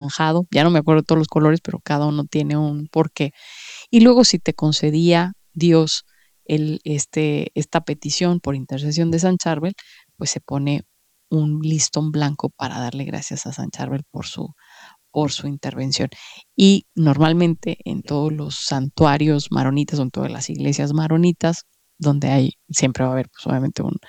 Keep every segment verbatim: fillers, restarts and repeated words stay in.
anaranjado, ya no me acuerdo de todos los colores, pero cada uno tiene un porqué. Y luego si te concedía Dios el, este, esta petición por intercesión de San Charbel, pues se pone un listón blanco para darle gracias a San Charbel por su, por su intervención. Y normalmente en todos los santuarios maronitas o en todas las iglesias maronitas, donde hay, siempre va a haber pues obviamente un,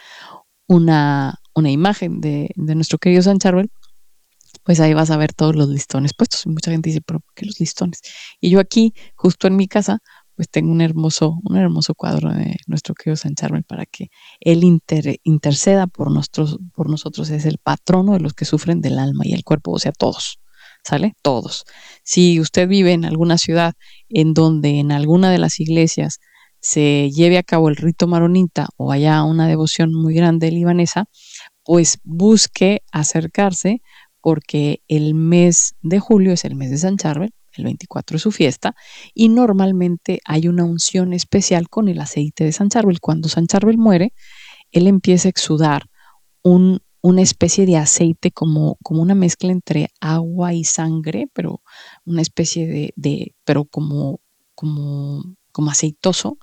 una, una imagen de, de nuestro querido San Charbel, pues ahí vas a ver todos los listones puestos. Y mucha gente dice, pero ¿por qué los listones? Y yo aquí, justo en mi casa, pues tengo un hermoso, un hermoso cuadro de nuestro querido San Charbel para que él inter, interceda por nosotros, por nosotros. Es el patrono de los que sufren del alma y el cuerpo, o sea, todos, ¿sale? Todos. Si usted vive en alguna ciudad en donde en alguna de las iglesias se lleve a cabo el rito maronita o haya una devoción muy grande libanesa, pues busque acercarse, porque el mes de julio es el mes de San Charbel, el veinticuatro es su fiesta, y normalmente hay una unción especial con el aceite de San Charbel. Cuando San Charbel muere, él empieza a exudar un, una especie de aceite como, como una mezcla entre agua y sangre, pero una especie de, de pero como, como, como aceitoso,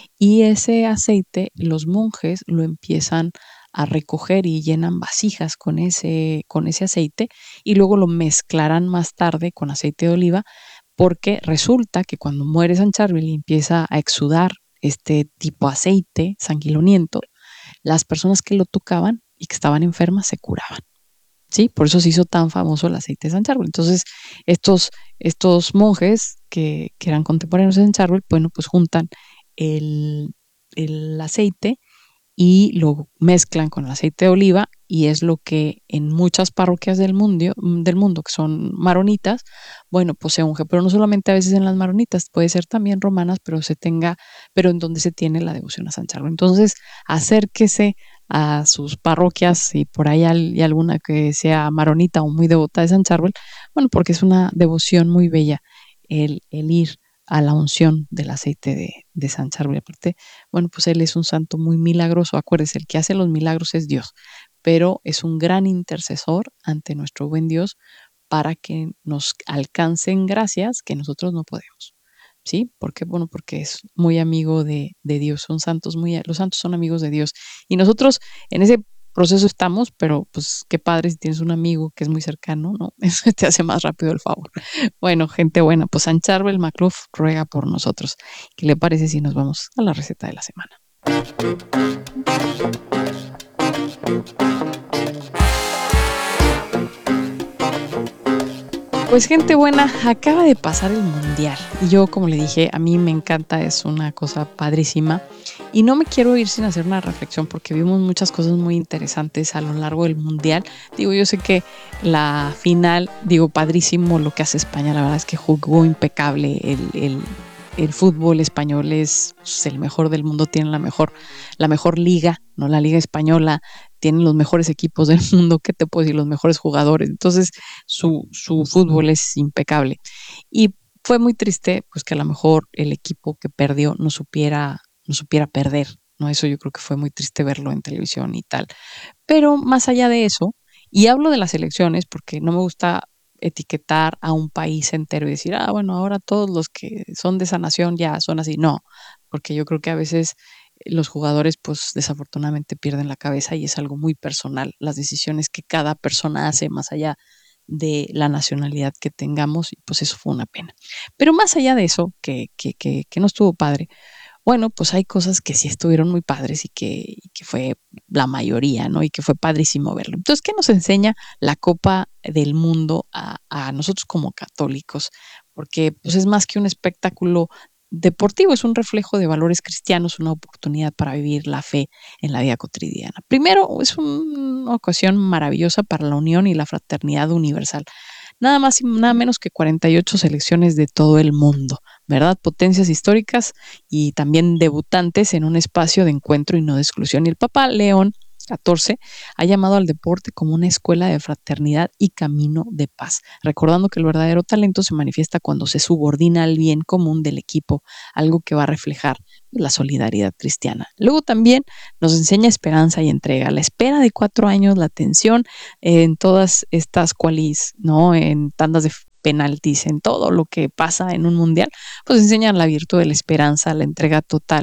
y ese aceite los monjes lo empiezan a recoger y llenan vasijas con ese, con ese aceite y luego lo mezclarán más tarde con aceite de oliva, porque resulta que cuando muere San Charbel y empieza a exudar este tipo de aceite sanguinolento, las personas que lo tocaban y que estaban enfermas se curaban. ¿Sí? Por eso se hizo tan famoso el aceite de San Charbel. Entonces, estos, estos monjes que, que eran contemporáneos de San Charbel, bueno, pues juntan el, el aceite y lo mezclan con el aceite de oliva, y es lo que en muchas parroquias del mundo, del mundo que son maronitas, bueno, pues se unge, pero no solamente a veces en las maronitas, puede ser también romanas, pero se tenga, pero en donde se tiene la devoción a San Charbel. Entonces, acérquese a sus parroquias y por ahí hay alguna que sea maronita o muy devota de San Charbel, bueno, porque es una devoción muy bella el, el ir a la unción del aceite de, de San Charbel. Aparte, bueno, pues él es un santo muy milagroso. Acuérdese, el que hace los milagros es Dios, pero es un gran intercesor ante nuestro buen Dios para que nos alcancen gracias que nosotros no podemos. ¿Sí? ¿Por qué? Bueno, porque es muy amigo de, de Dios. Son santos muy, los santos son amigos de Dios. Y nosotros en ese proceso estamos, pero pues qué padre si tienes un amigo que es muy cercano, ¿no? Eso te hace más rápido el favor. Bueno, gente buena, pues San Charbel Macluf ruega por nosotros. ¿Qué le parece si nos vamos a la receta de la semana? Pues gente buena, acaba de pasar el mundial y yo, como le dije, a mí me encanta, es una cosa padrísima y no me quiero ir sin hacer una reflexión porque vimos muchas cosas muy interesantes a lo largo del mundial. Digo, yo sé que la final, digo, padrísimo lo que hace España, la verdad es que jugó impecable el, el, el fútbol español es, es el mejor del mundo, tiene la mejor, la mejor liga, ¿no? La liga española, tienen los mejores equipos del mundo, ¿qué te puedo decir? Los mejores jugadores. Entonces, su, su fútbol es impecable. Y fue muy triste, pues, que a lo mejor el equipo que perdió no supiera, no supiera perder, ¿no? Eso yo creo que fue muy triste verlo en televisión y tal. Pero más allá de eso, y hablo de las elecciones porque no me gusta etiquetar a un país entero y decir, ah, bueno, ahora todos los que son de esa nación ya son así. No, porque yo creo que a veces los jugadores pues desafortunadamente pierden la cabeza y es algo muy personal, las decisiones que cada persona hace más allá de la nacionalidad que tengamos, y pues eso fue una pena. Pero más allá de eso, que, que, que, que no estuvo padre, bueno, pues hay cosas que sí estuvieron muy padres y que, y que fue la mayoría, ¿no? Y que fue padrísimo verlo. Entonces, ¿qué nos enseña la Copa del Mundo a, a nosotros como católicos? Porque pues es más que un espectáculo deportivo, es un reflejo de valores cristianos, una oportunidad para vivir la fe en la vida cotidiana. Primero, es un, una ocasión maravillosa para la unión y la fraternidad universal. Nada más y nada menos que cuarenta y ocho selecciones de todo el mundo, ¿verdad? Potencias históricas y también debutantes en un espacio de encuentro y no de exclusión. Y el Papa León catorce ha llamado al deporte como una escuela de fraternidad y camino de paz, recordando que el verdadero talento se manifiesta cuando se subordina al bien común del equipo, algo que va a reflejar la solidaridad cristiana. Luego también nos enseña esperanza y entrega, la espera de cuatro años, la tensión en todas estas qualis, ¿no? En tandas de penaltis, en todo lo que pasa en un mundial, pues enseñan la virtud de la esperanza, la entrega total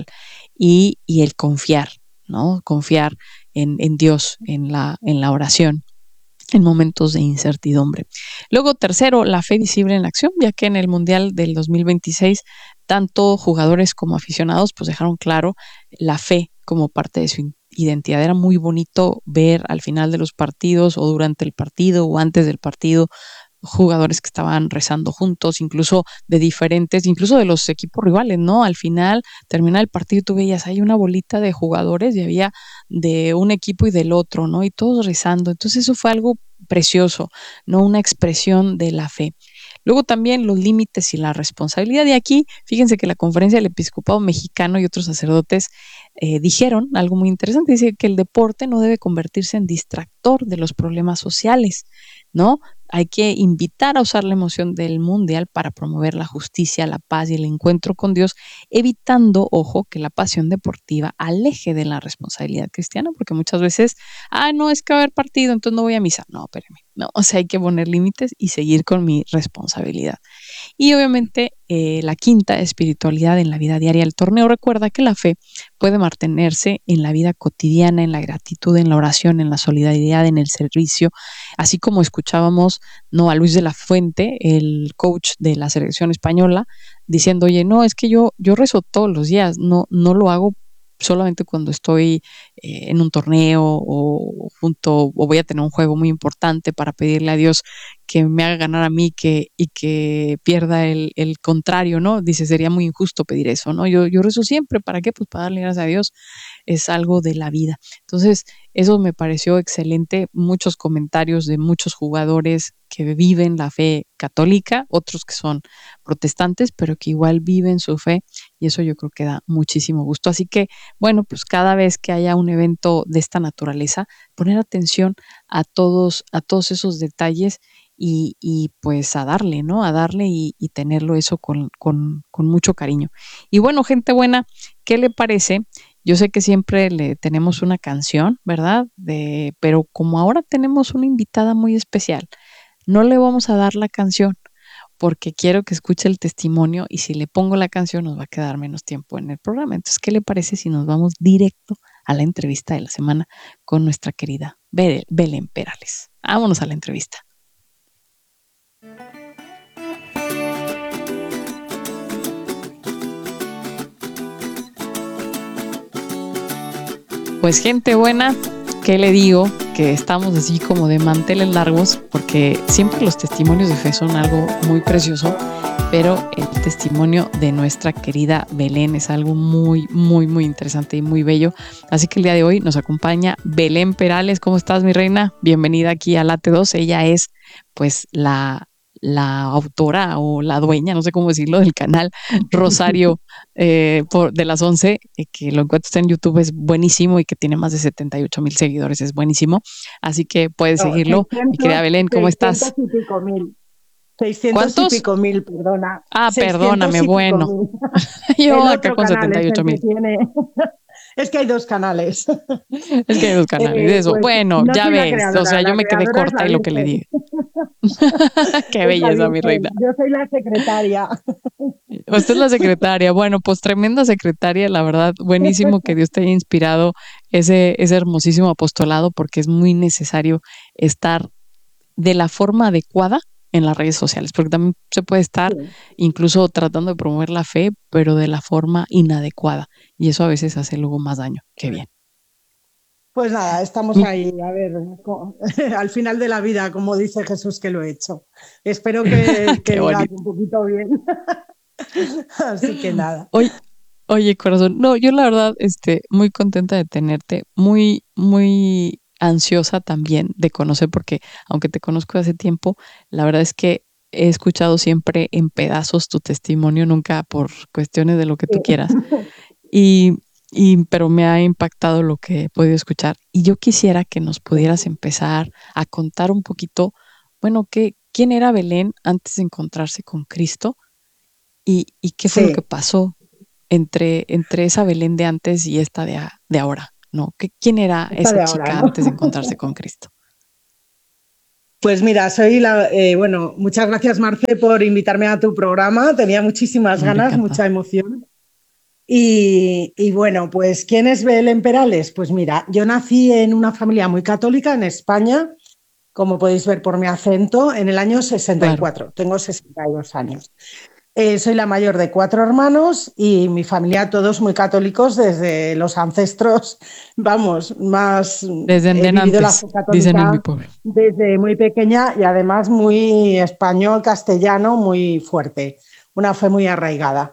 y, y el confiar, ¿no? Confiar en, en Dios, en la, en la oración en momentos de incertidumbre. Luego, tercero, la fe visible en la acción, ya que en el Mundial del dos mil veintiséis, tanto jugadores como aficionados pues dejaron claro la fe como parte de su identidad. Era muy bonito ver al final de los partidos o durante el partido o antes del partido jugadores que estaban rezando juntos, incluso de diferentes, incluso de los equipos rivales, ¿no? Al final termina el partido y tú veías, hay una bolita de jugadores y había de un equipo y del otro, ¿no? Y todos rezando. Entonces eso fue algo precioso, ¿no? Una expresión de la fe. Luego también los límites y la responsabilidad. Y aquí, fíjense que la Conferencia del Episcopado Mexicano y otros sacerdotes eh, dijeron algo muy interesante, dice que el deporte no debe convertirse en distractor de los problemas sociales, ¿no? Hay que invitar a usar la emoción del mundial para promover la justicia, la paz y el encuentro con Dios, evitando, ojo, que la pasión deportiva aleje de la responsabilidad cristiana, porque muchas veces, ah, no, es que va a haber partido, entonces no voy a misa. No, espérame, no, o sea, hay que poner límites y seguir con mi responsabilidad. Y obviamente eh, la quinta, espiritualidad en la vida diaria. El torneo recuerda que la fe puede mantenerse en la vida cotidiana, en la gratitud, en la oración, en la solidaridad, en el servicio, así como escuchábamos no a Luis de la Fuente, el coach de la selección española, diciendo, oye, no, es que yo, yo rezo todos los días, no, no lo hago solamente cuando estoy eh, en un torneo o junto o voy a tener un juego muy importante para pedirle a Dios que me haga ganar a mí que, y que pierda el, el contrario, ¿no? Dice, sería muy injusto pedir eso, ¿no? Yo, yo rezo siempre, ¿para qué? Pues para darle gracias a Dios, es algo de la vida. Entonces, eso me pareció excelente, muchos comentarios de muchos jugadores que viven la fe católica, otros que son protestantes, pero que igual viven su fe y eso yo creo que da muchísimo gusto. Así que, bueno, pues cada vez que haya un evento de esta naturaleza, poner atención a todos, a todos esos detalles y, y pues a darle, ¿no? A darle y, y tenerlo eso con, con, con mucho cariño. Y bueno, gente buena, ¿qué le parece? Yo sé que siempre le tenemos una canción, ¿verdad? De, pero como ahora tenemos una invitada muy especial, no le vamos a dar la canción porque quiero que escuche el testimonio y si le pongo la canción nos va a quedar menos tiempo en el programa. Entonces, ¿qué le parece si nos vamos directo a la entrevista de la semana con nuestra querida Belén Perales? Vámonos a la entrevista. Pues gente buena, ¿qué le digo? Que estamos así como de manteles largos porque siempre los testimonios de fe son algo muy precioso, pero el testimonio de nuestra querida Belén es algo muy, muy, muy interesante y muy bello. Así que el día de hoy nos acompaña Belén Perales. ¿Cómo estás, mi reina? Bienvenida aquí a Late dos. Ella es pues la... la autora o la dueña, no sé cómo decirlo, del canal Rosario eh, por, de las once, eh, que lo encuentras en YouTube, es buenísimo y que tiene más de setenta y ocho mil seguidores, es buenísimo. Así que puedes No, seguirlo. Mi querida Belén, ¿cómo estás? seiscientos y pico mil. seiscientos ¿Cuántos? y pico mil, perdona. Ah, perdóname, seiscientos y bueno. pico mil. Yo El acá otro con canal setenta y es ocho el que mil. tiene. Es que hay dos canales. Es que hay dos canales, Eh, eso. pues Bueno, no ya soy la ves, o sea, creadora, yo la me quedé creadora es corta la y lo que le Virgen. dije. Qué Es la belleza, mi reina. Virgen. Yo soy la secretaria. Usted es la secretaria. Bueno, pues tremenda secretaria, la verdad, buenísimo que Dios te haya inspirado ese, ese hermosísimo apostolado, porque es muy necesario estar de la forma adecuada en las redes sociales, porque también se puede estar Sí. incluso tratando de promover la fe, pero de la forma inadecuada, y eso a veces hace luego más daño que bien. Pues nada, estamos Mi- ahí, a ver, co- al final de la vida, como dice Jesús que lo he hecho. Espero que, Qué que digas bonito. un poquito bien. Así que nada. Oye, oye, corazón, no, yo la verdad, este, muy contenta de tenerte, muy, muy ansiosa también de conocer, porque aunque te conozco hace tiempo, la verdad es que he escuchado siempre en pedazos tu testimonio, nunca por cuestiones de lo que tú quieras. Y, y, pero me ha impactado lo que he podido escuchar. Y yo quisiera que nos pudieras empezar a contar un poquito, bueno, qué, quién era Belén antes de encontrarse con Cristo y, y qué fue lo que Sí. pasó entre, entre esa Belén de antes y esta de, a- de ahora, ¿no? ¿Qué, quién era Esta esa de ahora, chica ¿no? antes de encontrarse con Cristo? Pues mira, soy la, eh, bueno, muchas gracias Marce por invitarme a tu programa. Tenía muchísimas Hombre, ganas, encantada. mucha emoción. Y, y bueno, pues ¿quién es Belén Perales? Pues mira, yo nací en una familia muy católica en España, como podéis ver por mi acento, en el año sesenta y Claro, cuatro. Tengo sesenta y dos años. Eh, soy la mayor de cuatro hermanos y mi familia todos muy católicos desde los ancestros, vamos, más desde he en vivido la fe antes, dicen en mi católica pueblo. desde muy pequeña y además muy español, castellano, muy fuerte, una fe muy arraigada.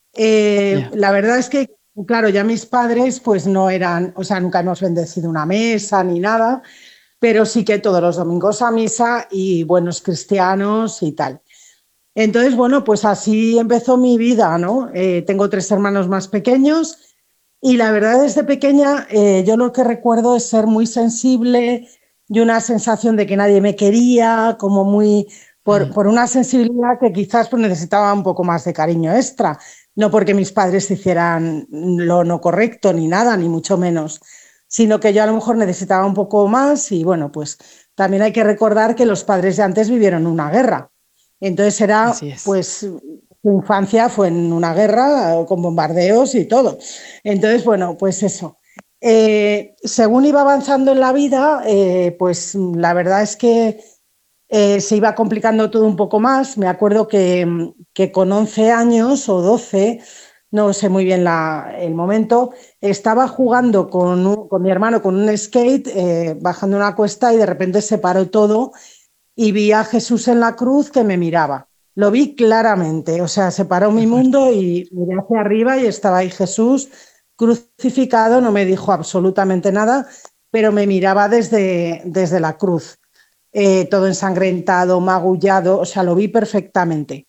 Eh, Ya, la verdad es que, claro, ya mis padres pues no eran, o sea, nunca hemos bendecido una mesa ni nada, pero sí que todos los domingos a misa y buenos cristianos y tal. Entonces, bueno, pues así empezó mi vida, ¿no? Eh, tengo tres hermanos más pequeños y la verdad desde pequeña eh, yo lo que recuerdo es ser muy sensible y una sensación de que nadie me quería, como muy, por, mm, por una sensibilidad que quizás pues, necesitaba un poco más de cariño extra, no porque mis padres hicieran lo no correcto ni nada, ni mucho menos, sino que yo a lo mejor necesitaba un poco más y bueno, pues también hay que recordar que los padres de antes vivieron una guerra. Entonces era, así es. pues, su infancia fue en una guerra eh, con bombardeos y todo. Entonces, bueno, pues eso. Eh, según iba avanzando en la vida, eh, pues la verdad es que eh, se iba complicando todo un poco más. Me acuerdo que, que con once años o doce, no sé muy bien la, el momento, estaba jugando con, un- con mi hermano con un skate, eh, bajando una cuesta y de repente se paró todo y vi a Jesús en la cruz que me miraba. Lo vi claramente, o sea, se paró Qué mi fuerte. mundo y miré hacia arriba y estaba ahí Jesús crucificado, no me dijo absolutamente nada, pero me miraba desde, desde la cruz, eh, todo ensangrentado, magullado, o sea, lo vi perfectamente.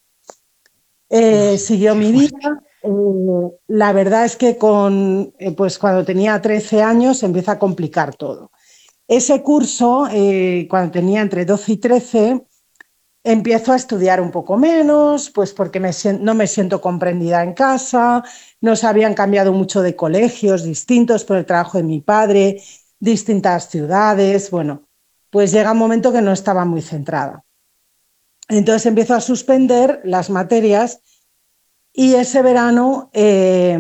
Wow, Eh, siguió qué mi vida. fuerte. Eh, la verdad es que con, eh, pues cuando tenía trece años empieza a complicar todo. Ese curso, eh, cuando tenía entre doce y trece, empiezo a estudiar un poco menos, pues porque me no me siento comprendida en casa, nos habían cambiado mucho de colegios distintos por el trabajo de mi padre, distintas ciudades, bueno, pues llega un momento que no estaba muy centrada. Entonces empiezo a suspender las materias y ese verano, eh,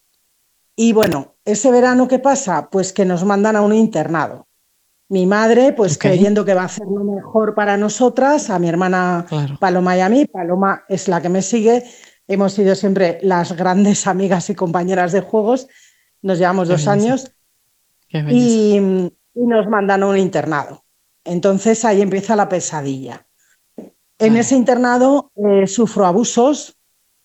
y bueno, ese verano, ¿qué pasa? Pues que nos mandan a un internado. Mi madre, pues Ok, creyendo que va a hacer lo mejor para nosotras, a mi hermana claro. Paloma y a mí, Paloma es la que me sigue, hemos sido siempre las grandes amigas y compañeras de juegos, nos llevamos Qué dos belleza, años qué belleza. y, y nos mandan a un internado. Entonces ahí empieza la pesadilla. En ese Claro. internado eh, sufro abusos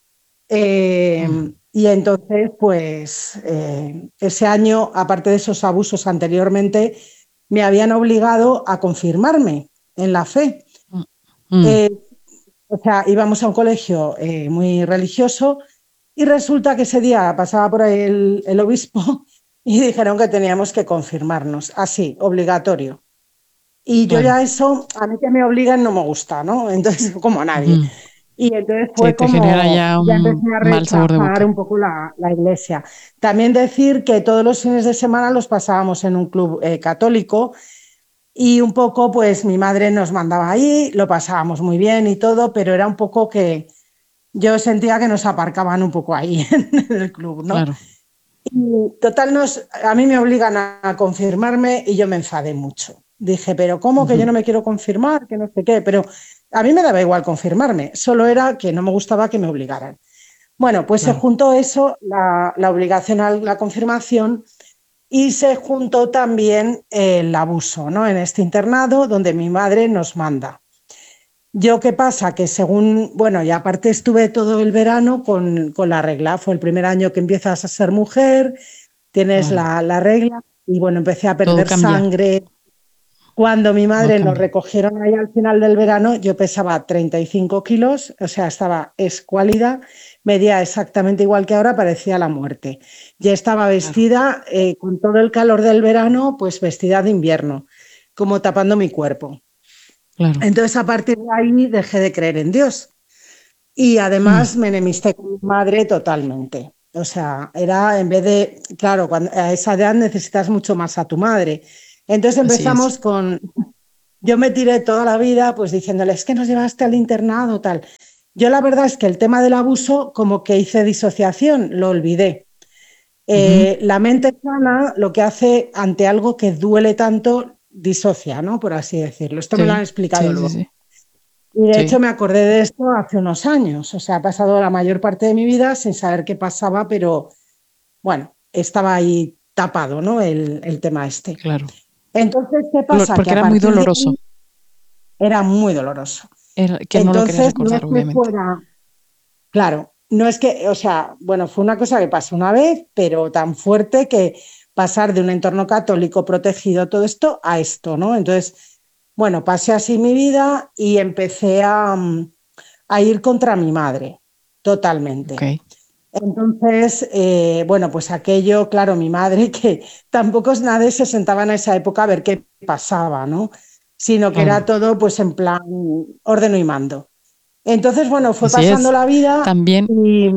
eh, Mm, y entonces, pues eh, ese año, aparte de esos abusos anteriormente, me habían obligado a confirmarme en la fe. mm, mm. Eh, o sea, íbamos a un colegio eh, muy religioso y resulta que ese día pasaba por ahí el, el obispo y dijeron que teníamos que confirmarnos, así, obligatorio. Y yo Claro. ya eso, a mí que me obligan no me gusta, ¿no? Entonces, como a nadie. Ujú. Y entonces Sí, fue te genera como, ya ya un empecé a mal sabor de rechazar boca. un poco la, la iglesia. También decir que todos los fines de semana los pasábamos en un club eh, católico y un poco, pues mi madre nos mandaba ahí, lo pasábamos muy bien y todo, pero era un poco que yo sentía que nos aparcaban un poco ahí en el club, ¿no? Claro. Y total, nos, a mí me obligan a, a confirmarme y yo me enfadé mucho. Dije, pero ¿cómo que yo Ujú. no me quiero confirmar? Que no sé qué, pero a mí me daba igual confirmarme, solo era que no me gustaba que me obligaran. Bueno, pues se Claro. juntó eso, la, la obligación a la confirmación, y se juntó también el abuso, ¿no? En este internado donde mi madre nos manda. Yo, ¿qué pasa? Que según, bueno, y aparte estuve todo el verano con, con la regla, fue el primer año que empiezas a ser mujer, tienes Claro. la, la regla, y bueno, empecé a Todo perder cambia, sangre. Cuando mi todo madre nos cambia. recogieron ahí al final del verano, yo pesaba treinta y cinco kilos, o sea, estaba escuálida, medía exactamente igual que ahora, parecía la muerte. Ya estaba Claro, vestida eh, con todo el calor del verano, pues vestida de invierno, como tapando mi cuerpo. claro. Entonces, a partir de ahí dejé de creer en Dios y Mm, además me enemisté con mi madre totalmente. O sea, era en vez de, claro, cuando, a esa edad necesitas mucho más a tu madre. Entonces así es. empezamos con yo me tiré toda la vida pues diciéndole, es que nos llevaste al internado, tal. Yo la verdad es que el tema del abuso como que hice disociación, lo olvidé. Ujú. Eh, la mente sana lo que hace ante algo que duele tanto, disocia, ¿no? Por así decirlo. Esto me lo han Sí, explicado sí, sí, luego. sí, Y de hecho sí, me acordé de esto hace unos años. O sea, ha pasado la mayor parte de mi vida sin saber qué pasaba, pero bueno, estaba ahí tapado, ¿no? El, el tema este. claro. Entonces, ¿qué Dolor- pasa? Que Porque a era muy partir de doloroso, ahí era muy doloroso. era, que no lo quería Entonces, no es recordar, que obviamente. fuera, claro, no es que, o sea, bueno, fue una cosa que pasó una vez, pero tan fuerte que pasar de un entorno católico protegido, todo esto, a esto, ¿no? Entonces, bueno, pasé así mi vida y empecé a, mm, a ir contra mi madre, Ok. totalmente. Entonces, eh, bueno, pues aquello, claro, mi madre, que tampoco es nadie se sentaba en esa época a ver qué pasaba, ¿no? Sino que era Claro, todo pues en plan ordeno y mando. Entonces, bueno, fue así pasando es. la vida También, y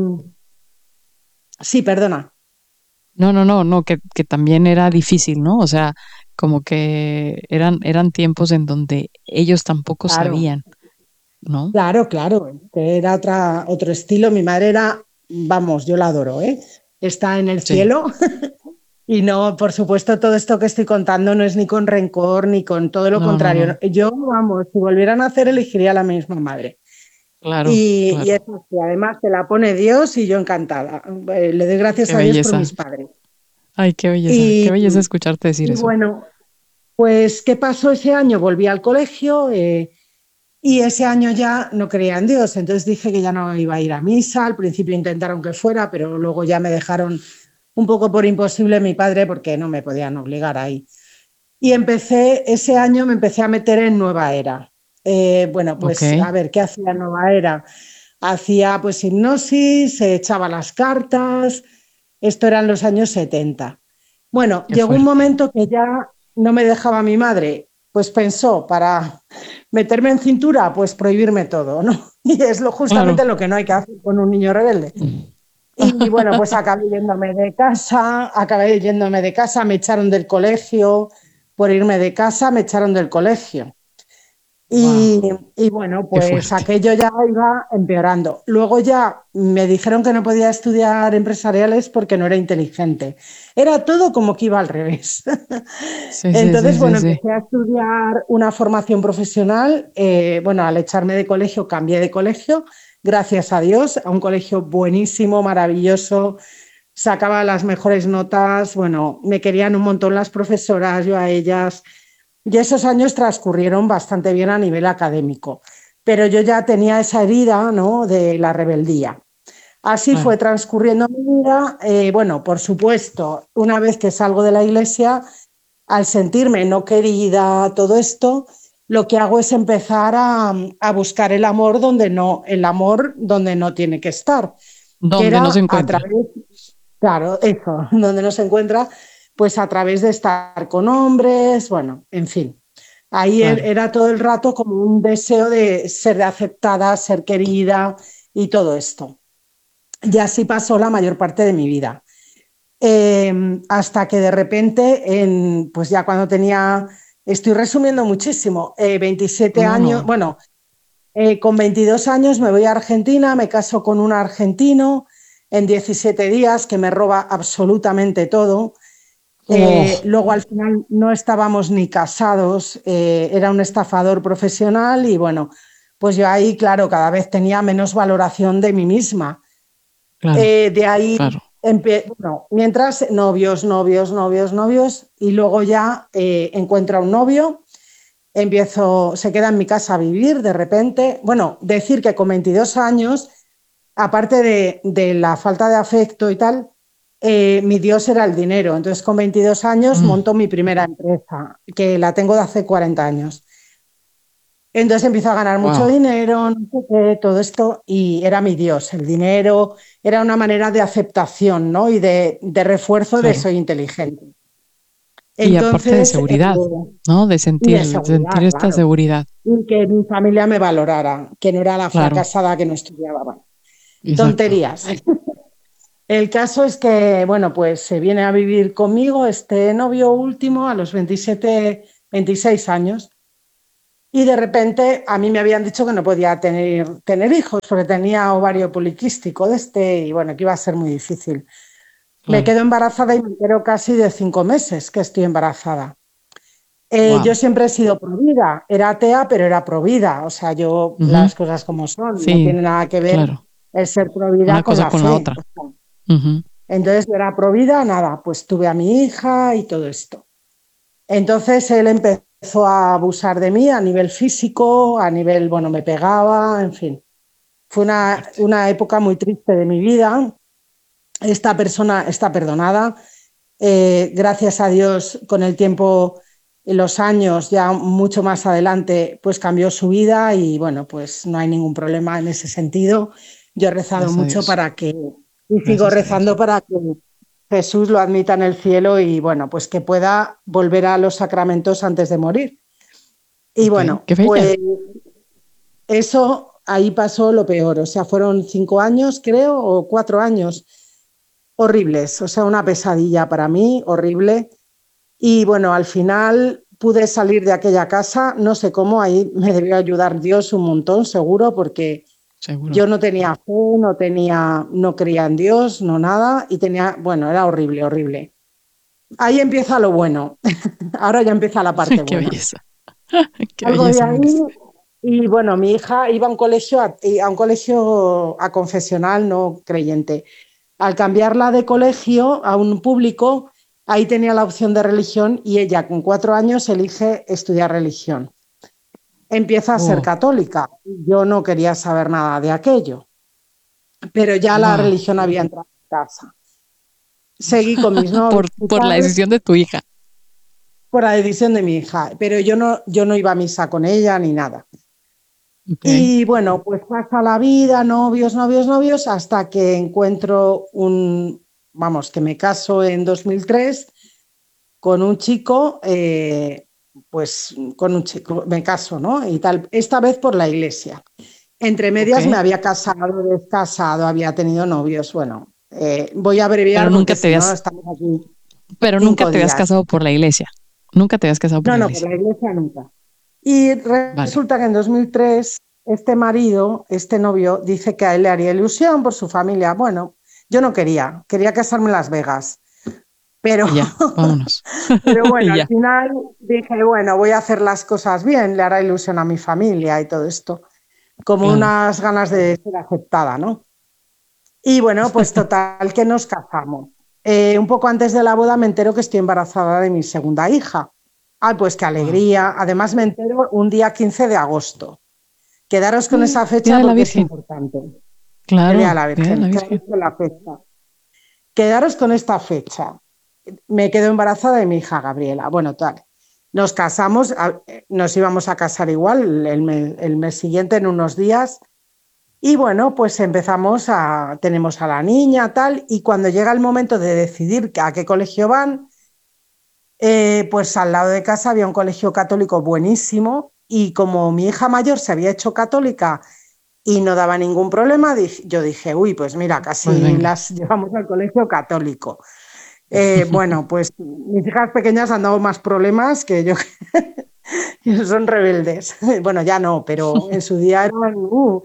sí, perdona. no, no, no, no, que, que también era difícil, ¿no? O sea, como que eran, eran tiempos en donde ellos tampoco Claro, sabían, ¿no? claro, claro, que era otra, otro estilo. Mi madre era, vamos, yo la adoro, ¿eh? Está en el Sí. cielo. Y no, por supuesto, todo esto que estoy contando no es ni con rencor ni con todo lo No, no, contrario. no. Yo, vamos, si volvieran a hacer, elegiría a la misma madre. Claro, Y, y claro. eso sí, además te la pone Dios y yo encantada. Eh, le doy gracias Qué a Dios por belleza. mis padres. Ay, qué belleza. Qué Y, belleza escucharte decir y eso. bueno, pues, ¿qué pasó ese año? Volví al colegio eh, y ese año ya no creía en Dios. Entonces dije que ya no iba a ir a misa. Al principio intentaron que fuera, pero luego ya me dejaron un poco por imposible mi padre porque no me podían obligar ahí. Y empecé, ese año me empecé a meter en Nueva Era. Eh, bueno, Ok. pues a ver, ¿qué hacía Nueva Era? Hacía pues hipnosis, se echaba las cartas, esto eran los años setenta. Bueno, Qué llegó un fuerte. momento que ya no me dejaba mi madre, pues pensó para meterme en cintura, pues prohibirme todo, ¿no? Y es lo, Claro. justamente lo que no hay que hacer con un niño rebelde. Y bueno, pues acabé yéndome de casa, acabé yéndome de casa, me echaron del colegio, por irme de casa me echaron del colegio. Y, Wow, y bueno, qué pues fuerte. aquello ya iba empeorando. Luego ya me dijeron que no podía estudiar empresariales porque no era inteligente. Era todo como que iba al revés. Sí, sí, sí, Entonces, sí, bueno, sí. empecé a estudiar una formación profesional. Eh, bueno, al echarme de colegio, cambié de colegio, gracias a Dios, a un colegio buenísimo, maravilloso. Sacaba las mejores notas. Bueno, me querían un montón las profesoras, yo a ellas. Y esos años transcurrieron bastante bien a nivel académico, pero yo ya tenía esa herida, ¿no?, de la rebeldía. Así fue Claro. transcurriendo mi vida. Eh, bueno, por supuesto, una vez que salgo de la iglesia, al sentirme no querida, todo esto, lo que hago es empezar a, a buscar el amor donde no, el amor donde no tiene que estar, que ¿Dónde no se era a encuentra? través, claro, eso, donde no se encuentra, pues a través de estar con hombres, bueno, en fin. Ahí er- Claro. era todo el rato como un deseo de ser aceptada, ser querida y todo esto. Y así pasó la mayor parte de mi vida. Eh, hasta que de repente, en, pues ya cuando tenía, estoy resumiendo muchísimo, eh, veintisiete No, años, no. bueno, eh, con veintidós años me voy a Argentina, me caso con un argentino en diecisiete días que me roba absolutamente todo. Eh, Oh, luego al final no estábamos ni casados, eh, era un estafador profesional y bueno, pues yo ahí, claro, cada vez tenía menos valoración de mí misma. claro, Eh, de ahí, claro. bueno, mientras novios, novios, novios, novios y luego ya eh, encuentro a un novio, empiezo, se queda en mi casa a vivir de repente. Bueno, decir que con veintidós años, aparte de, de la falta de afecto y tal, eh, mi Dios era el dinero. Entonces, con veintidós años Mm, monto mi primera empresa, que la tengo de hace cuarenta años. Entonces empiezo a ganar mucho wow. dinero, no sé qué, todo esto, y era mi Dios. El dinero era una manera de aceptación, ¿no? Y de, de refuerzo de Claro. soy inteligente. Y aparte de Entonces, eh, seguridad, ¿no? De y de sentir, sentir seguridad, esta claro. seguridad. Y que mi familia me valorara, que no era la Claro, fracasada que no estudiaba. Bueno, exacto. tonterías. El caso es que, bueno, pues se viene a vivir conmigo este novio último a los veintisiete, veintiséis años. y de repente a mí me habían dicho que no podía tener, tener hijos porque tenía ovario poliquístico de este y bueno, que iba a ser muy difícil. Me Claro. quedo embarazada y me entero casi de cinco meses que estoy embarazada. Eh, yo Wow. siempre he sido provida, era atea, pero era provida, o sea, yo las cosas como son, no Sí, tiene nada que ver claro. el ser provida Una con cosa la con la fe. otra. O sea, Ujú. entonces yo era provida, nada, pues tuve a mi hija y todo esto. Entonces él empezó a abusar de mí a nivel físico, a nivel, bueno, me pegaba, en fin. Fue una, Fuerte. una época muy triste de mi vida. Esta persona está perdonada. Eh, gracias a Dios, con el tiempo, los años, ya mucho más adelante, pues cambió su vida y bueno, pues no hay ningún problema en ese sentido. Yo he rezado Gracias a mucho Dios. para que, y sigo Gracias a Dios. rezando para que Jesús lo admita en el cielo y bueno, pues que pueda volver a los sacramentos antes de morir. Y Ok. bueno, Qué bella. pues eso ahí pasó lo peor, o sea, fueron cinco años, creo, o cuatro años horribles, o sea, una pesadilla para mí, horrible. Y bueno, al final pude salir de aquella casa, no sé cómo, ahí me debió ayudar Dios un montón, seguro, porque Seguro. yo no tenía fe, no tenía, no creía en Dios, no nada, y tenía, bueno, era horrible, horrible. Ahí empieza lo bueno, ahora ya empieza la parte Qué buena. belleza. Qué Algo de belleza, ahí, Maris. y bueno, mi hija iba a un colegio, a, a un colegio a confesional, no creyente. Al cambiarla de colegio a un público, ahí tenía la opción de religión y ella con cuatro años elige estudiar religión. Empieza a ser Oh, católica. Yo no quería saber nada de aquello, pero ya la wow. religión había entrado en casa. Seguí con mis Por, novios y por la tal, decisión de tu hija. por la decisión de mi hija, pero yo no, yo no iba a misa con ella ni nada. Ok. Y bueno, pues pasa la vida, novios, novios, novios, hasta que encuentro un, vamos, que me caso en dos mil tres con un chico, eh, pues con un chico, me caso, ¿no? Y tal, esta vez por la iglesia. Entre Ok. medias me había casado, descasado, había tenido novios, bueno, eh, voy a Pero abreviar nunca porque te si no habías, estamos aquí pero nunca cinco te habías días. casado por la iglesia. Nunca te habías casado por No, la no, por iglesia. la iglesia nunca. Y Vale. resulta que en dos mil tres este marido, este novio, dice que a él le haría ilusión por su familia. Bueno, yo no quería, quería casarme en Las Vegas, pero, Y ya, vámonos. pero Y bueno, al ya. final dije, bueno, voy a hacer las cosas bien, le hará ilusión a mi familia y todo esto, como Claro. unas ganas de ser aceptada, ¿no? Y bueno, pues total, que nos casamos. Eh, un poco antes de la boda me entero que estoy embarazada de mi segunda hija. Ay, pues qué Wow. alegría. Además me entero un día quince de agosto. Quedaros con esa Día fecha de la porque es Virgen. importante. El Día de Claro, la Día de Virgen. la Quedaros Virgen. con la fecha. Quedaros con esta fecha. Me quedo embarazada de mi hija Gabriela. Bueno, tal. Nos casamos, nos íbamos a casar igual el mes, el mes siguiente, en unos días. Y bueno, pues empezamos a, tenemos a la niña, tal, y cuando llega el momento de decidir a qué colegio van, eh, pues al lado de casa había un colegio católico buenísimo y como mi hija mayor se había hecho católica y no daba ningún problema, yo dije, uy, pues mira, Pues casi venga. las llevamos al colegio católico. Eh, bueno, pues mis hijas pequeñas han dado más problemas que yo, que son rebeldes. Bueno, ya no, pero en su día eran... Uh.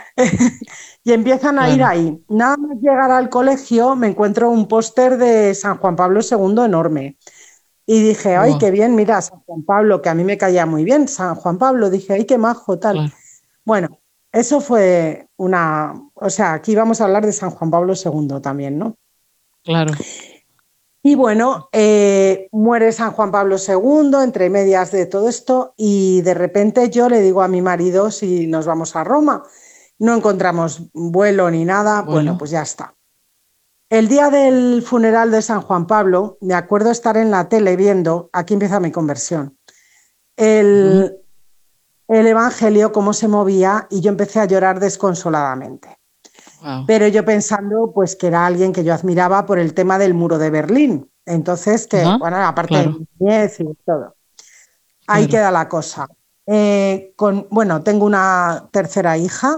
Y empiezan a ir Claro. ahí. Nada más llegar al colegio me encuentro un póster de San Juan Pablo segundo enorme. Y dije, ay, qué Wow. bien, mira, San Juan Pablo, que a mí me caía muy bien, San Juan Pablo. Dije, ay, qué majo, tal. Claro. Bueno, eso fue una... O sea, aquí vamos a hablar de San Juan Pablo segundo también, ¿no? Claro. Y bueno, eh, muere San Juan Pablo segundo, entre medias de todo esto, y de repente yo le digo a mi marido si nos vamos a Roma. No encontramos vuelo ni nada, bueno, Vuelo. pues ya está. El día del funeral de San Juan Pablo, me acuerdo estar en la tele viendo, aquí empieza mi conversión, Ujú. el, el Evangelio, cómo se movía, y yo empecé a llorar desconsoladamente. Wow. Pero yo pensando pues que era alguien que yo admiraba por el tema del muro de Berlín. Entonces, que, Ajá. bueno, aparte de Claro. mi niñez y todo, ahí Claro. queda la cosa. Eh, con, bueno, tengo una tercera hija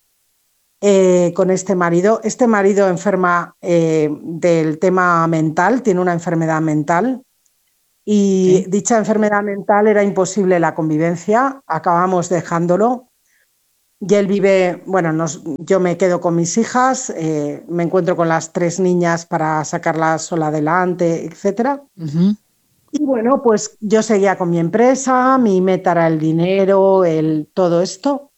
eh, con este marido. Este marido enferma eh, del tema mental, tiene una enfermedad mental y Ok. dicha enfermedad mental era imposible la convivencia, acabamos dejándolo. Y él vive, bueno, nos, yo me quedo con mis hijas, eh, me encuentro con las tres niñas para sacarlas sola adelante, etcétera. Ujú. Y bueno, pues yo seguía con mi empresa, mi meta era el dinero, el, todo esto.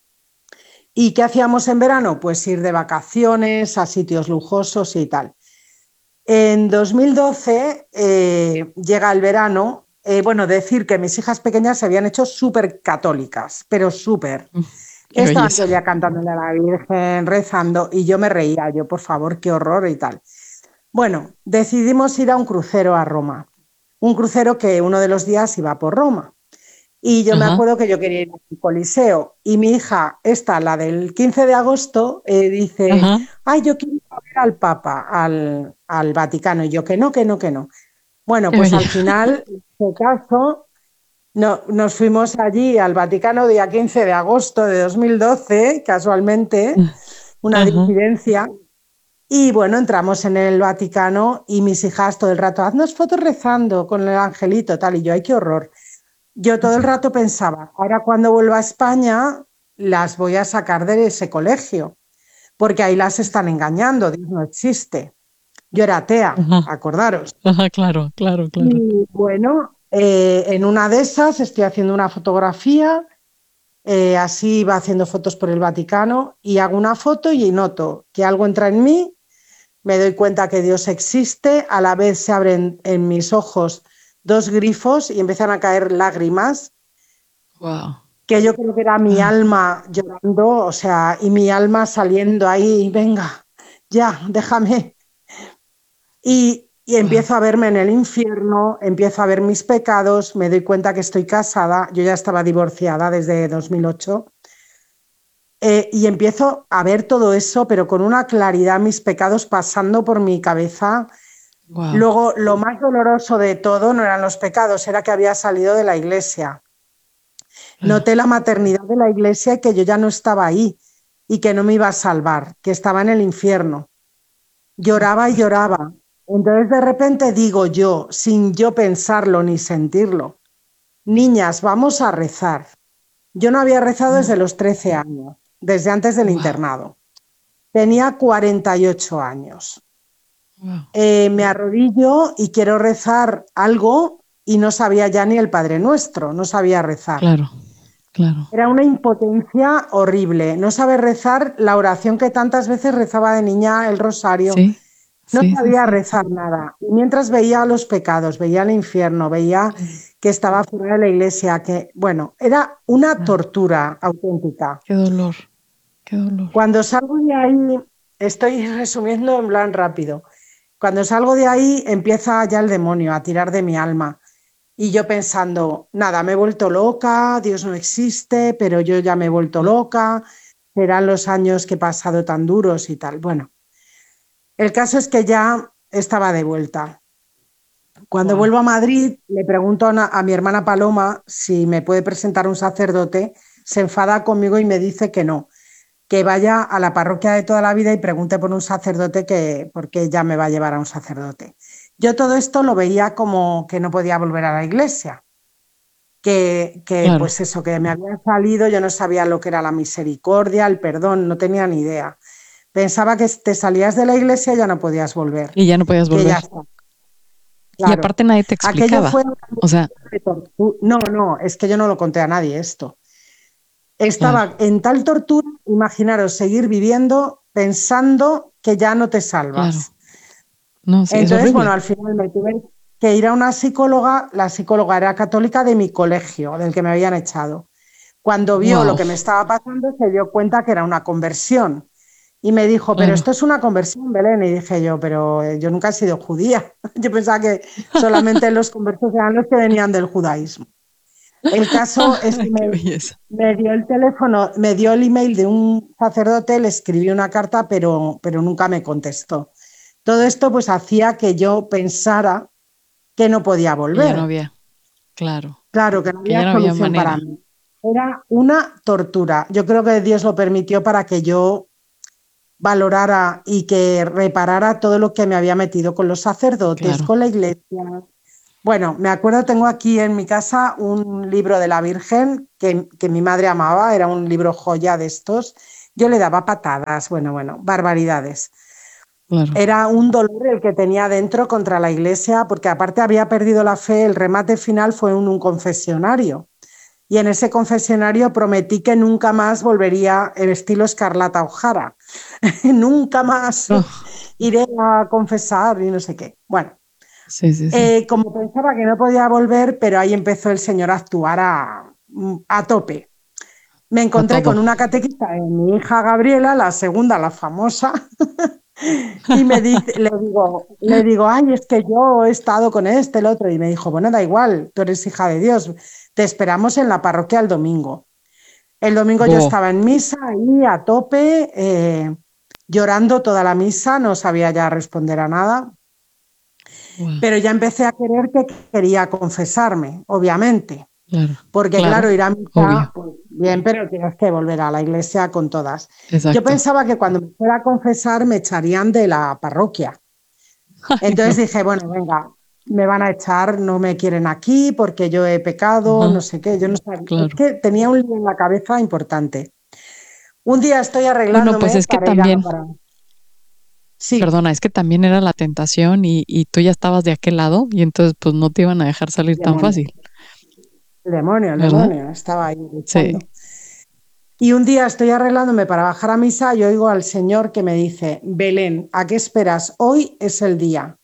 ¿Y qué hacíamos en verano? Pues ir de vacaciones a sitios lujosos y tal. En dos mil doce eh, llega el verano. Eh, bueno, decir que mis hijas pequeñas se habían hecho súper católicas, pero súper. Mm, qué Estaban todo belleza. el día cantándole a la Virgen, rezando, y yo me reía, yo, por favor, qué horror y tal. Bueno, decidimos ir a un crucero a Roma, un crucero que uno de los días iba por Roma. Y yo me Ajá, acuerdo que yo quería ir al Coliseo y mi hija, esta, la del quince de agosto, eh, dice, ajá. ay, yo quiero ir a ver al Papa, al, al Vaticano. Y yo, que no, que no, que no. Bueno, Qué pues al bella. final, en este caso, no, nos fuimos allí al Vaticano día quince de agosto de dos mil doce, casualmente, una Ajá. dincidencia. Y bueno, entramos en el Vaticano y mis hijas todo el rato, haznos fotos rezando con el angelito, tal. Y yo, ay, qué horror. Yo todo el rato pensaba, ahora cuando vuelva a España, las voy a sacar de ese colegio, porque ahí las están engañando, Dios no existe. Yo era atea, Ajá, acordaros. ajá, claro, claro, claro. Y bueno, eh, en una de esas estoy haciendo una fotografía, eh, así va haciendo fotos por el Vaticano y hago una foto y noto que algo entra en mí, me doy cuenta que Dios existe, a la vez se abren en mis ojos dos grifos y empiezan a caer lágrimas, Wow. que yo creo que era mi Wow. alma llorando, o sea, y mi alma saliendo ahí, venga, ya, déjame. Y, y Wow. empiezo a verme en el infierno, empiezo a ver mis pecados, me doy cuenta que estoy casada, yo ya estaba divorciada desde dos mil ocho, eh, y empiezo a ver todo eso, pero con una claridad, mis pecados pasando por mi cabeza. Wow. Luego, lo más doloroso de todo no eran los pecados, era que había salido de la iglesia. Claro. Noté la maternidad de la iglesia y que yo ya no estaba ahí y que no me iba a salvar, que estaba en el infierno. Qué Lloraba y fuerte. lloraba. Entonces de repente digo yo, sin yo pensarlo ni sentirlo, niñas, vamos a rezar. Yo no había rezado desde los trece años, desde antes del Wow. internado. Tenía cuarenta y ocho años. Wow. Eh, me arrodillo y quiero rezar algo y no sabía ya ni el Padre Nuestro, no sabía rezar. Claro, claro. Era una impotencia horrible. No saber rezar la oración que tantas veces rezaba de niña, el rosario. Sí, No sí, sí, sabía sí. rezar nada. Y mientras veía los pecados, veía el infierno, veía Sí. que estaba fuera de la iglesia, que, bueno, era una Wow. tortura auténtica. Qué dolor. Qué dolor. Cuando salgo de ahí, estoy resumiendo en plan rápido. Cuando salgo de ahí, empieza ya el demonio a tirar de mi alma. Y yo pensando, nada, me he vuelto loca, Dios no existe, pero yo ya me he vuelto loca, serán los años que he pasado tan duros y tal. Bueno, el caso es que ya estaba de vuelta. Cuando Wow. vuelvo a Madrid, le pregunto a, una- a mi hermana Paloma si me puede presentar un sacerdote, se enfada conmigo y me dice que no, que vaya a la parroquia de toda la vida y pregunte por un sacerdote, que, porque ella me va a llevar a un sacerdote. Yo todo esto lo veía como que no podía volver a la iglesia, que, que Claro. pues eso, que me había salido, yo no sabía lo que era la misericordia, el perdón, no tenía ni idea. Pensaba que te salías de la iglesia y ya no podías volver, Y ya no podías que volver. ya está, Y claro. aparte nadie te Aquello explicaba. fue... O sea, No, no, es que yo no lo conté a nadie esto. claro, Estaba en tal tortura, imaginaros, seguir viviendo pensando que ya no te claro. salvas. No, sí, es Entonces, bueno, horrible. al final me tuve que ir a una psicóloga, la psicóloga era católica de mi colegio, del que me habían echado. Cuando vio lo Wow. que me estaba pasando, se dio cuenta que era una conversión. Y me dijo, pero Claro. esto es una conversión, Belén. Y dije yo, pero eh, yo nunca he sido judía. Yo pensaba que solamente los conversos eran los que venían del judaísmo. El caso es que Qué me, belleza. me dio el teléfono, me dio el email de un sacerdote, le escribí una carta, pero, pero nunca me contestó. Todo esto pues hacía que yo pensara que no podía Que ya no volver. había. Claro. Claro, que no Que ya había no había solución para manera. mí. Era una tortura. Yo creo que Dios lo permitió para que yo valorara y que reparara todo lo que me había metido con los sacerdotes, Claro. con la iglesia. Bueno, me acuerdo, tengo aquí en mi casa un libro de la Virgen que, que mi madre amaba, era un libro joya de estos. Yo le daba patadas, bueno, bueno, barbaridades. Claro. Era un dolor el que tenía dentro contra la iglesia, porque aparte había perdido la fe, el remate final fue en un confesionario. Y en ese confesionario prometí que nunca más volvería en estilo Escarlata O'Hara. Nunca más No, iré a confesar y no sé qué. Bueno, sí, sí, sí. eh, como pensaba que no podía volver, pero ahí empezó el señor a actuar a, a tope. Me A encontré todo. con una catequista de mi hija Gabriela, la segunda, la famosa, y me dice, le digo, le digo, ay, es que yo he estado con este, el otro, y me dijo, bueno, da igual, tú eres hija de Dios, te esperamos en la parroquia el domingo. El domingo yo Bo. estaba en misa ahí a tope, eh, llorando toda la misa, no sabía ya responder a nada, Wow. pero ya empecé a querer que quería confesarme, obviamente. Claro, Porque claro, claro, ir a misa, obvio. pues bien, pero tienes que volver a la iglesia con todas. Yo Exacto. pensaba que cuando me fuera a confesar me echarían de la parroquia. Ay, Entonces no. dije, bueno, venga, me van a echar, no me quieren aquí porque yo he pecado, no Ajá, sé qué, yo no sabía, es claro. que tenía un lío en la cabeza importante. Un día estoy Bueno, pues arreglándome es que para ir a la también, parada. Sí, perdona, es que también era la tentación y, y tú ya estabas de aquel lado y entonces pues no te iban a dejar salir el tan demonio, fácil, el demonio, el ¿verdad? demonio, estaba ahí luchando. Sí. Y un día estoy arreglándome para bajar a misa y oigo al Señor que me dice, Belén, ¿a qué esperas? Hoy es el día.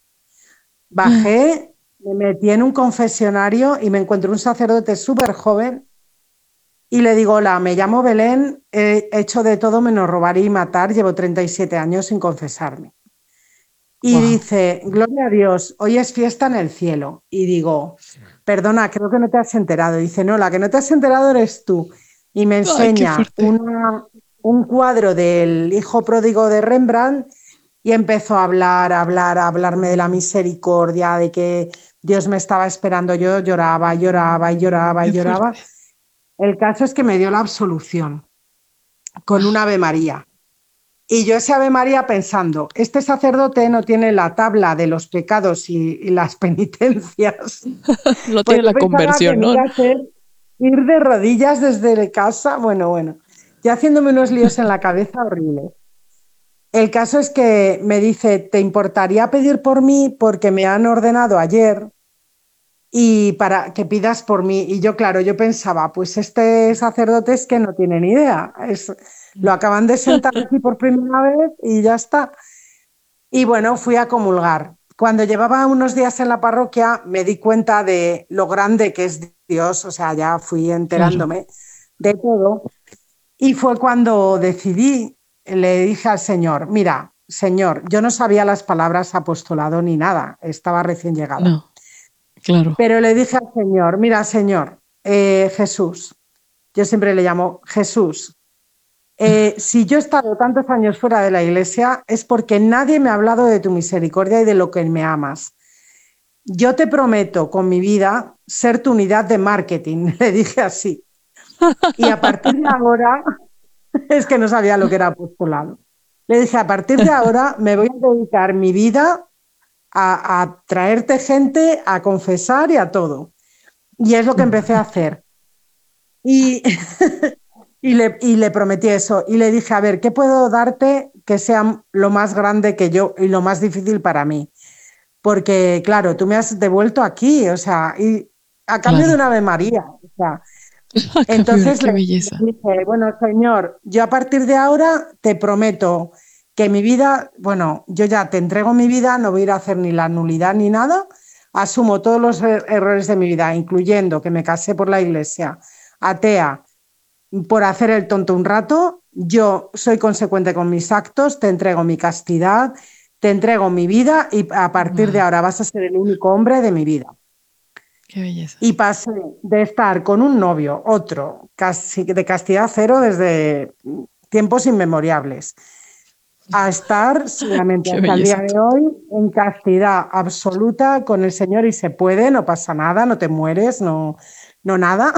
Bajé, me metí en un confesionario y me encuentro un sacerdote súper joven y le digo, hola, me llamo Belén, he hecho de todo menos robar y matar, llevo treinta y siete años sin confesarme. Y Wow. dice, gloria a Dios, hoy es fiesta en el cielo. Y digo, perdona, creo que no te has enterado. Y dice, no, la que no te has enterado eres tú. Y me Ay, qué enseña fuerte. una, un cuadro del hijo pródigo de Rembrandt y empezó a hablar, a hablar, a hablarme de la misericordia, de que Dios me estaba esperando. Yo lloraba, lloraba y lloraba y Qué lloraba. fuerte. El caso es que me dio la absolución con un Ave María. Y yo ese Ave María pensando, este sacerdote no tiene la tabla de los pecados y, y las penitencias. No Pues tiene yo la pensaba que conversión, me ¿no? iba a hacer ir de rodillas desde casa. Bueno, bueno, ya haciéndome unos líos en la cabeza horribles. El caso es que me dice, ¿te importaría pedir por mí? Porque me han ordenado ayer y para que pidas por mí. Y yo, claro, yo pensaba, pues este sacerdote es que no tiene ni idea. Es, lo acaban de sentar aquí por primera vez y ya está. Y bueno, fui a comulgar. Cuando llevaba unos días en la parroquia me di cuenta de lo grande que es Dios, o sea, ya fui Claro. enterándome de todo. Y fue cuando decidí, le dije al Señor, mira, Señor, yo no sabía las palabras apostolado ni nada, estaba recién llegada. No, claro. Pero le dije al Señor, mira, Señor, eh, Jesús, yo siempre le llamo Jesús, eh, si yo he estado tantos años fuera de la iglesia es porque nadie me ha hablado de tu misericordia y de lo que me amas. Yo te prometo con mi vida ser tu unidad de marketing, le dije así. Y a partir de ahora, es que no sabía lo que era apostolado. Le dije, a partir de ahora me voy a dedicar mi vida a, a traerte gente, a confesar y a todo. Y es lo que empecé a hacer. Y, y, le, y le prometí eso. Y le dije, a ver, ¿qué puedo darte que sea lo más grande que yo y lo más difícil para mí? Porque, claro, tú me has devuelto aquí, o sea, y a cambio de Claro. una Ave María. O sea, A cambio de entonces qué le, le belleza. dije, bueno, Señor, yo a partir de ahora te prometo que mi vida, bueno, yo ya te entrego mi vida, no voy a ir a hacer ni la nulidad ni nada, asumo todos los er- errores de mi vida, incluyendo que me casé por la iglesia, atea, por hacer el tonto un rato, yo soy consecuente con mis actos, te entrego mi castidad, te entrego mi vida y a partir de Wow, ahora vas a ser el único hombre de mi vida. qué belleza. Y pasé de estar con un novio, otro, casi de castidad cero desde tiempos inmemoriales, a estar solamente Qué hasta el día belleza. de hoy en castidad absoluta con el Señor y se puede, no pasa nada, no te mueres, no, no nada.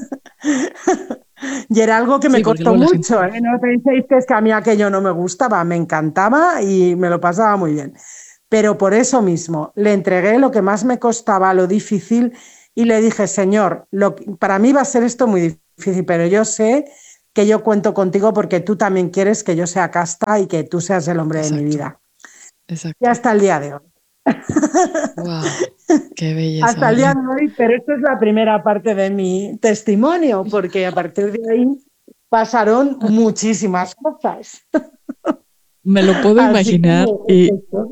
Y era algo que me Sí, porque costó luego la gente. mucho, ¿eh? No penséis que es que a mí aquello no me gustaba, me encantaba y me lo pasaba muy bien. pero por eso mismo le entregué lo que más me costaba, lo difícil, y le dije, Señor, lo, para mí va a ser esto muy difícil, pero yo sé que yo cuento contigo porque tú también quieres que yo sea casta y que tú seas el hombre de mi Exacto, vida. Y exacto. hasta el día de hoy. Wow, qué belleza, Hasta el día Marlene. de hoy, pero esto es la primera parte de mi testimonio, porque a partir de ahí pasaron muchísimas cosas. Me lo puedo Así que, imaginar y,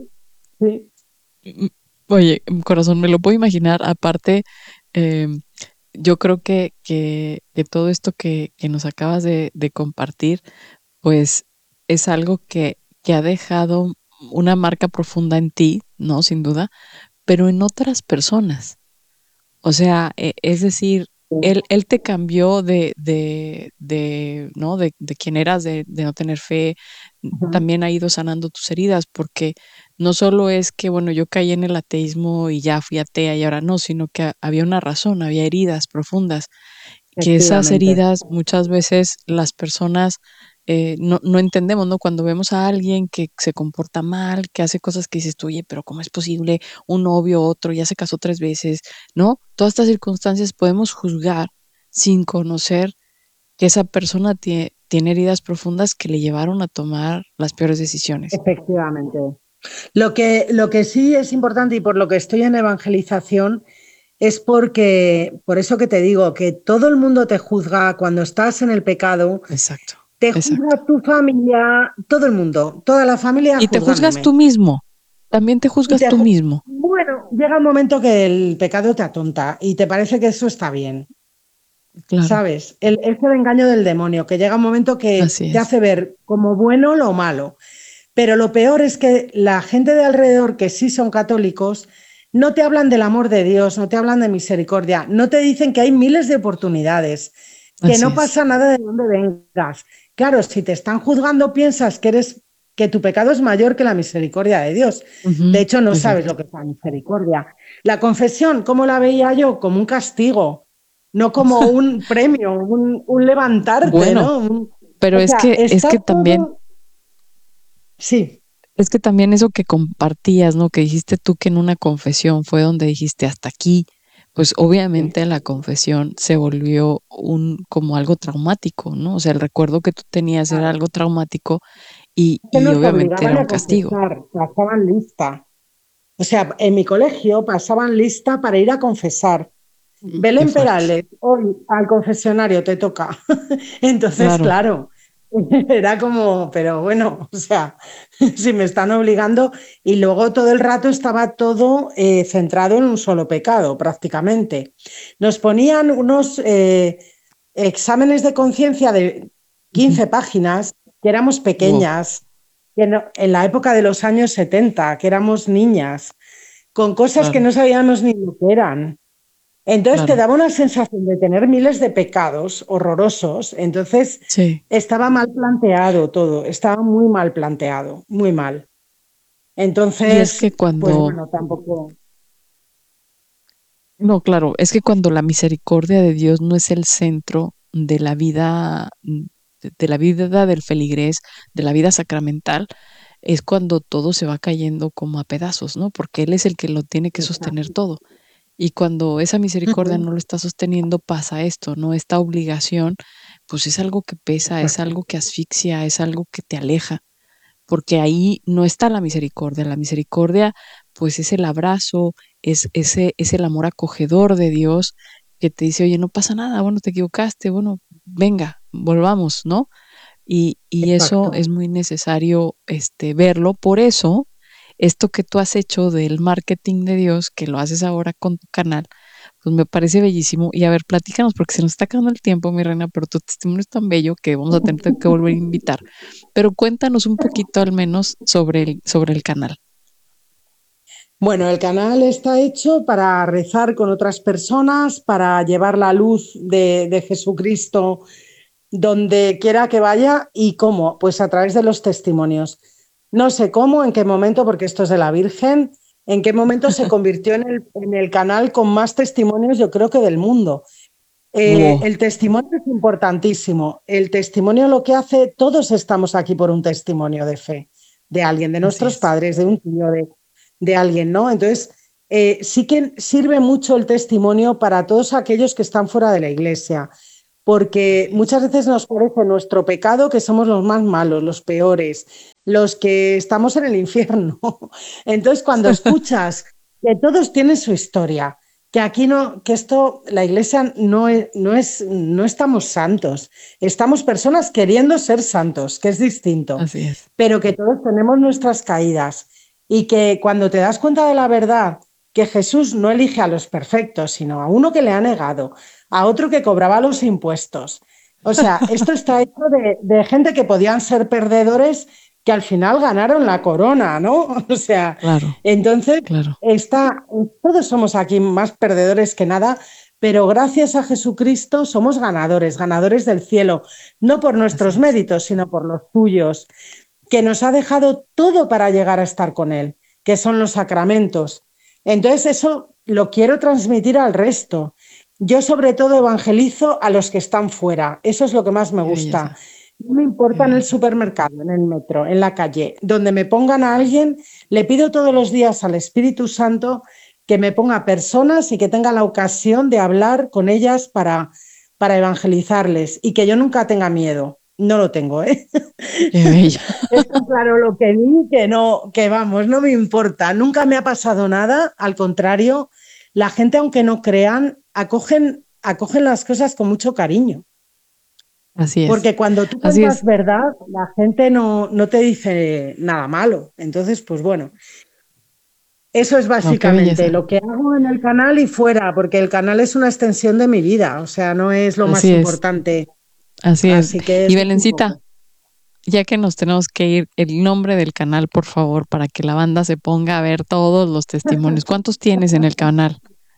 sí, mm, oye, corazón, me lo puedo imaginar. Aparte, eh, yo creo que, que, que todo esto que, que nos acabas de, de compartir, pues es algo que, que ha dejado una marca profunda en ti, ¿no? Sin duda, pero en otras personas. O sea, e- es decir, él, él te cambió de, de, de, ¿no? De, de quien eras, de, de no tener fe, ujú, también ha ido sanando tus heridas, porque no solo es que, bueno, yo caí en el ateísmo y ya fui atea y ahora no, sino que ha- había una razón, había heridas profundas, que esas efectivamente. heridas muchas veces las personas eh, no, no entendemos, ¿no? Cuando vemos a alguien que se comporta mal, que hace cosas que dices tú, oye, pero ¿cómo es posible? Un novio, otro, ya se casó tres veces, ¿no? Todas estas circunstancias podemos juzgar sin conocer que esa persona tie- tiene heridas profundas que le llevaron a tomar las peores decisiones. Efectivamente. Lo que, lo que sí es importante y por lo que estoy en evangelización es porque, por eso que te digo, que todo el mundo te juzga cuando estás en el pecado, Exacto, te exacto. juzga tu familia, todo el mundo, toda la familia Y te juzgas tú juzgándome. mismo, también te Y juzgas te tú ju- mismo. bueno, llega un momento que el pecado te atonta y te parece que eso está bien, Claro, ¿sabes? El, es el engaño del demonio, que llega un momento que así te es, hace ver como bueno lo malo. Pero lo peor es que la gente de alrededor que sí son católicos no te hablan del amor de Dios, no te hablan de misericordia, no te dicen que hay miles de oportunidades, que así no es. pasa nada de donde vengas. Claro, si te están juzgando, piensas que eres que tu pecado es mayor que la misericordia de Dios. De Ujú, hecho, no sabes exacto. lo que es la misericordia. La confesión, ¿cómo la veía yo? Como un castigo, no como un premio, un, un levantarte, Bueno, ¿no? Un- pero o es sea, que, es está que también, todo, sí, es que también eso que compartías, ¿no? Que dijiste tú que en una confesión fue donde dijiste hasta aquí, pues sí. obviamente la confesión se volvió un como algo traumático, ¿no? O sea, el recuerdo que tú tenías era Claro. algo traumático y, Que y nos obviamente obligaban era un a castigo. confesar, pasaban lista. O sea, en mi colegio pasaban lista para ir a confesar. Mm, qué Belén fuerte. Perales, hoy al confesionario te toca. Entonces, Claro, claro, era como, pero bueno, o sea, si me están obligando y luego todo el rato estaba todo eh, centrado en un solo pecado, prácticamente. Nos ponían unos eh, exámenes de conciencia de ujú. quince páginas, que éramos Wow, pequeñas, que no- en la época de los años setenta, que éramos niñas, con cosas que claro, no sabíamos ni lo que eran. Entonces te claro. daba una sensación de tener miles de pecados horrorosos. Entonces Sí. estaba mal planteado todo, estaba muy mal planteado, muy mal. Y es que Entonces, pues cuando, bueno, tampoco. no, claro, es que cuando la misericordia de Dios no es el centro de la vida, mm, de, de la vida del feligrés, de la vida sacramental, es cuando todo se va cayendo como a pedazos, ¿no? Porque Él es el que lo tiene que sostener Exacto. todo. Y cuando esa misericordia Ujú, no lo está sosteniendo, pasa esto, ¿no? Esta obligación, pues es algo que pesa, es exacto. algo que asfixia, es algo que te aleja porque ahí no está la misericordia. La misericordia, pues es el abrazo, es, ese, es el amor acogedor de Dios que te dice, oye, no pasa nada, bueno, te equivocaste, bueno, venga, volvamos, ¿no? Y, y eso es Exacto. muy necesario este, verlo. Por eso, esto que tú has hecho del marketing de Dios, que lo haces ahora con tu canal, pues me parece bellísimo. Y a ver, platícanos, porque se nos está acabando el tiempo, mi reina, pero tu testimonio es tan bello que vamos a tener que volver a invitar. Pero cuéntanos un poquito al menos sobre el, sobre el canal. Bueno, el canal está hecho para rezar con otras personas, para llevar la luz de, de Jesucristo donde quiera que vaya y cómo, pues a través de los testimonios. No sé cómo, en qué momento, porque esto es de la Virgen, en qué momento se convirtió en el, en el canal con más testimonios, yo creo que del mundo. Eh, Wow, el testimonio es importantísimo. El testimonio lo que hace, todos estamos aquí por un testimonio de fe, de alguien, de así nuestros es. padres, de un tío, de, de alguien, ¿no? Entonces, eh, sí que sirve mucho el testimonio para todos aquellos que están fuera de la iglesia, porque muchas veces nos parece nuestro pecado que somos los más malos, los peores, los que estamos en el infierno. Entonces, cuando escuchas que todos tienen su historia, que aquí no, que esto, la iglesia no es, no es, no estamos santos, estamos personas queriendo ser santos, que es distinto, Así es. pero que todos tenemos nuestras caídas y que cuando te das cuenta de la verdad, que Jesús no elige a los perfectos, sino a uno que le ha negado, a otro que cobraba los impuestos. O sea, esto está hecho de, de gente que podían ser perdedores que al final ganaron la corona, ¿no? O sea, Claro, entonces claro. está, todos somos aquí más perdedores que nada, pero gracias a Jesucristo somos ganadores, ganadores del cielo, no por nuestros Así es. méritos, sino por los tuyos, que nos ha dejado todo para llegar a estar con Él, que son los sacramentos. Entonces eso lo quiero transmitir al resto. Yo sobre todo evangelizo a los que están fuera, eso es lo que más me Qué gusta. belleza, No me qué importa en el belleza. supermercado, en el metro, en la calle, donde me pongan a alguien, le pido todos los días al Espíritu Santo que me ponga personas y que tenga la ocasión de hablar con ellas para, para evangelizarles y que yo nunca tenga miedo. No lo tengo, ¿eh? Qué bella. Está claro lo que di, que no, que vamos, no me importa. Nunca me ha pasado nada, al contrario, la gente, aunque no crean, acogen, acogen las cosas con mucho cariño. Así es, Porque cuando tú así cuentas es. verdad, la gente no, no te dice nada malo. Entonces, pues bueno, eso es No, qué básicamente belleza. lo que hago en el canal y fuera, porque el canal es una extensión de mi vida, o sea, no es lo más Así es, importante. así es. Así que Y eso es un Belencita, poco. ya que nos tenemos que ir, el nombre del canal, por favor, para que la banda se ponga a ver todos los testimonios. ¿Cuántos tienes en el canal?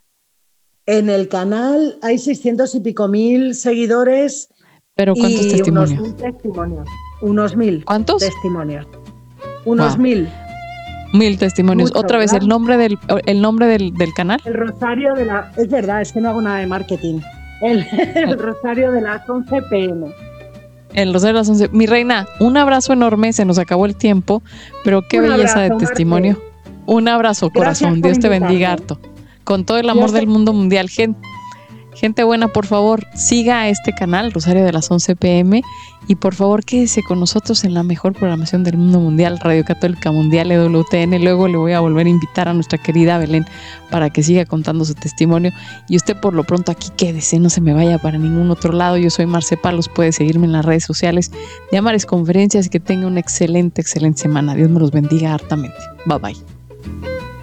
En el canal hay seiscientos y pico mil seguidores Pero ¿cuántos y unos testimonios? mil testimonios. Unos mil ¿Cuántos? testimonios. Unos Wow, mil. mil testimonios. Mucho, Otra vez, ¿verdad? el nombre del, el nombre del, del canal. El rosario de la... Es verdad, es que no hago nada de marketing. El, el El, rosario de las once pe eme. el Rosario de las Once. Mi reina, un abrazo enorme, se nos acabó el tiempo, pero qué Un belleza de abrazo, Marce. testimonio. Un abrazo, Gracias corazón. por Dios te bendiga invitarme. harto. Con todo el amor Dios te... del mundo mundial. Gente, gente buena, por favor, siga a este canal, Rosario de las once pe eme, y por favor quédese con nosotros en la mejor programación del mundo mundial, Radio Católica Mundial, E W T N. Luego le voy a volver a invitar a nuestra querida Belén para que siga contando su testimonio. Y usted por lo pronto aquí quédese, no se me vaya para ningún otro lado. Yo soy Marce Palos, puede seguirme en las redes sociales de Amares Conferencias y que tenga una excelente, excelente semana. Dios me los bendiga hartamente. Bye bye.